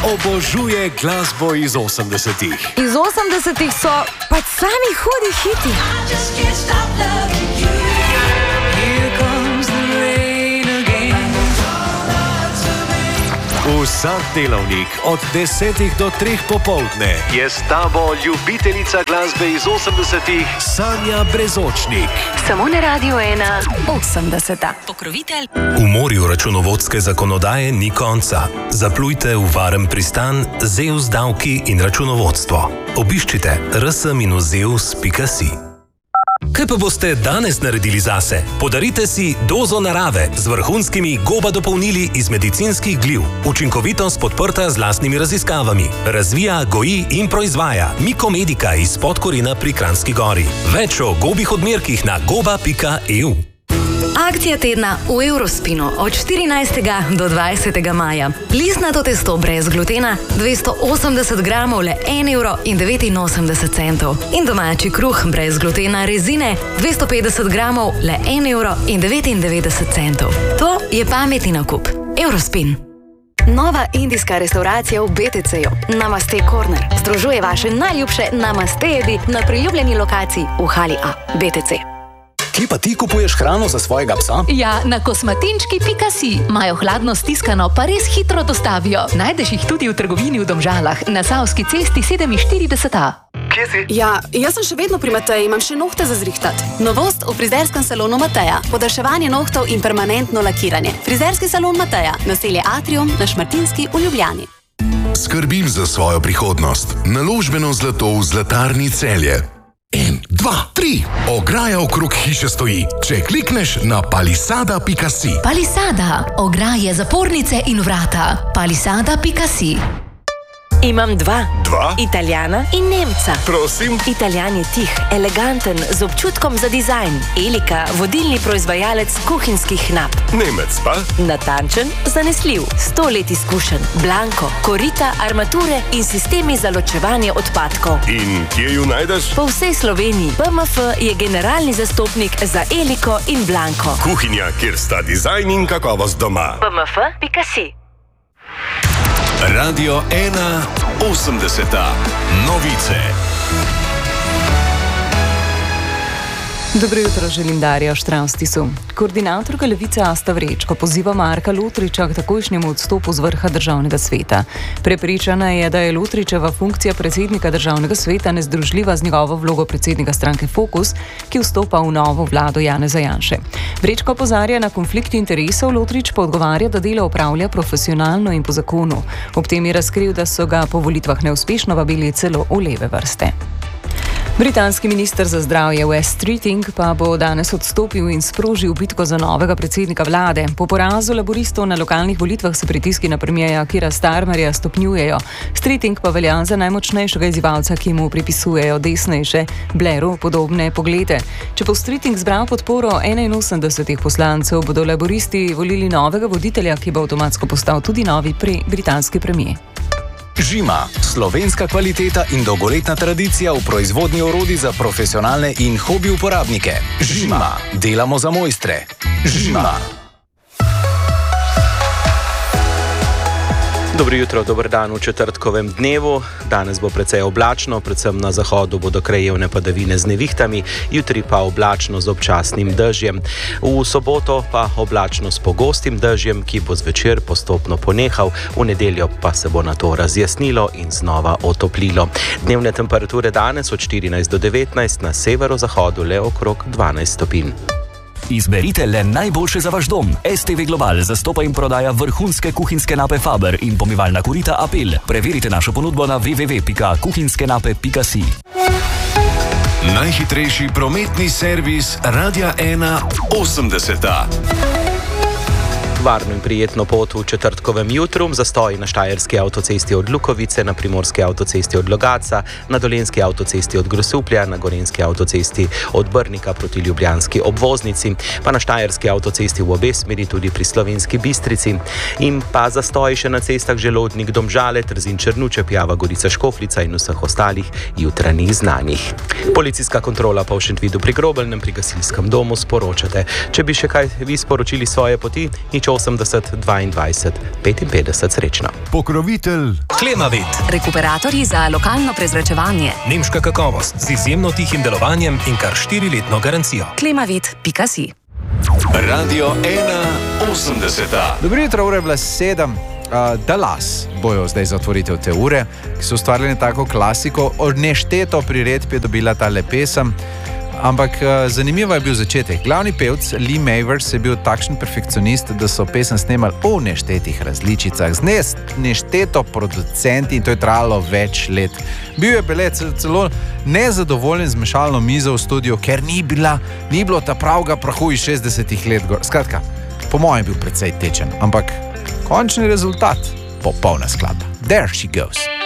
obožuje glasbo iz 80-ih. Iz 80-ih so pač sami hudi hiti. Vsak delavnik od 10 do 3 popoldne je s tabo ljubiteljica glasbe iz 80-ih Sanja Brezočnik. Samo na Radio 1 80. Pokrovitelj. V morju računovodske zakonodaje ni konca. Zaplujte v varen pristan Zeus davki in računovodstvo. Obiščite rs-zeus.si. Kaj pa boste danes naredili zase? Podarite si dozo narave z vrhunskimi goba dopolnili iz medicinskih gliv. Učinkovitost podprta z lastnimi raziskavami. Razvija, goji in proizvaja Mikomedika iz Podkorina pri Kranjski Gori. Več o gobih odmerkih na goba.eu. Akcija tedna v Eurospinu od 14. do 20. maja. Listnato testo brez glutena 280 gramov le 1,89 €. In domači kruh brez glutena rezine 250 gramov le 1,99 €. To je pametni nakup. Eurospin. Nova indijska restauracija v BTC-ju, Namaste Corner, združuje vaše najljubše namaste jedi na priljubljeni lokaciji v hali A, BTC. Kje pa ti kupuješ hrano za svojega psa? Ja, na kosmatinčki.si. Imajo hladno stiskano, pa res hitro dostavijo. Najdeš jih tudi v trgovini v Domžalah, na Savski cesti 47A. Kje si? Ja, jaz sem še vedno pri Mateji, imam še nohte za zrihtat. Novost v frizerskem salonu Mateja. Podaljševanje nohtov in permanentno lakiranje. Frizerski salon Mateja, naselje Atrium na Šmartinski v Ljubljani. Skrbim za svojo prihodnost. Naložbeno zlato v Zlatarni Celje. 1, 2, 3. Ograja okrog hiše stoji. Če klikneš na palisada.si. Palisada. Ograje, zapornice in vrata. Palisada.si. Imam dva. Italijana in Nemca. Prosim. Italijan je tih, eleganten, z občutkom za dizajn. Elika, vodilni proizvajalec kuhinjskih nap. Nemec pa? Natančen, zanesljiv, 100 let izkušen. Blanko, korita, armature in sistemi za ločevanje odpadkov. In kje ju najdeš? Po vsej Sloveniji. BMF je generalni zastopnik za Eliko in Blanko. Kuhinja, kjer sta dizajn in kakovost doma. BMF.si. Radio 1 80. Novice. Dobro jutro, želim Darja Štravstisu. Koordinatorka Levice Asta Vrečko poziva Marka Lotriča k takojšnjemu odstopu z vrha državnega sveta. Prepričana je, da je Lotričeva funkcija predsednika državnega sveta nezdružljiva z njegovo vlogo predsednika stranke Fokus, ki vstopa v novo vlado Janeza Janše. Vrečko opozarja na konflikt interesov, Lotrič pa odgovarja, da delo opravlja profesionalno in po zakonu. Ob tem je razkril, da so ga po volitvah neuspešno vabili celo v leve vrste. Britanski minister za zdravje Wes Streeting pa bo danes odstopil in sprožil bitko za novega predsednika vlade. Po porazu laboristov na lokalnih volitvah se pritiski na premierja Keira Starmerja stopnjujejo. Streeting pa velja za najmočnejšega izzivalca, ki mu pripisujejo desnejše, Blairu podobne poglede. Če bo Streeting zbral podporo 81 poslancev, bodo laboristi volili novega voditelja, ki bo avtomatsko postal tudi novi britanski premier. Žima, slovenska kvaliteta in dolgoletna tradicija v proizvodnji orodij za profesionalne in hobi uporabnike. Žima, delamo za mojstre. Žima. Dobro jutro, dober dan v četrtkovem dnevu. Danes bo precej oblačno, predvsem na zahodu bodo krajevne padavine z nevihtami, jutri pa oblačno z občasnim dežjem. V soboto pa oblačno s pogostim dežjem, ki bo zvečer postopno ponehal, v nedeljo pa se bo nato razjasnilo in znova otoplilo. Dnevne temperature danes od 14 do 19, na severozahodu le okrog 12 stopinj. Izberite le najboljše za vaš dom. STV Global zastopa in prodaja vrhunske kuhinjske nape Faber in pomivalna korita Apel. Preverite našo ponudbo na www.kuhinjskenape.si. Najhitrejši prometni servis Radia 1 80. Varno in prijetno pot v četrtkovem jutru, zastoji na Štajerski avtocesti od Lukovice, na Primorski avtocesti od Logatca, na Dolenjski avtocesti od Grosuplja, na Gorenjski avtocesti od Brnika proti ljubljanski obvoznici, pa na Štajerski avtocesti v obe smeri tudi pri Slovenski Bistrici. In pa zastoji še na cestah Želodnik Domžale, Trzin Črnuče, Pjava Gorica Škofljica in vseh ostalih jutranjih znanih. Policijska kontrola pa v Šentvidu pri Grobelnem pri gasilskem domu sporočate. Če bi še kaj vi sporočili svoje poti, nič 080 22 55 srečno. Pokrovitelj Klemavit, Rekuperatorji za lokalno prezračevanje. nemška kakovost z izjemno tihim delovanjem in kar 4-letno garancijo. Klemavit.si. Radio 81. Dobro jutro, ura je bila 7. Dallas bojo zdaj za otvoritev te ure, ki so ustvarili tako klasiko. Nešteto priredb je dobila tale pesem, ampak zanimivo je bil začetek. Glavni pevc Lee Mavers je bil takšen perfekcionist, da so pesem snemali v neštetih različicah, z nešteto producenti in to je trajalo več let. Bil je Belec celo nezadovoljen z mešalno mizo v studiu, ker ni bilo ta pravga prahu iz 60 let gor. Skratka, po mojem je bil precej tečen, ampak končni rezultat, popolna skladba. There she goes.